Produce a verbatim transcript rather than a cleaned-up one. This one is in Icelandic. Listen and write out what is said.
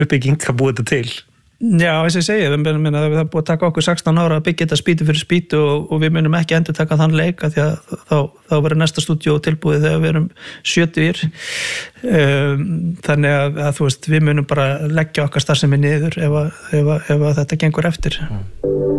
uppbygging að búa þetta til. Já, eins og ég segi, við munum að það er búið að taka okkur sextán ára að byggja þetta spýtu fyrir spýtu og, og við munum ekki endur taka þann leik að því að þá, þá verður næsta stúdíó tilbúið þegar við erum sjötugir. Um, þannig að, að þú veist, við munum bara leggja okkar starfsemi niður ef, að, ef, að, ef að þetta gengur eftir.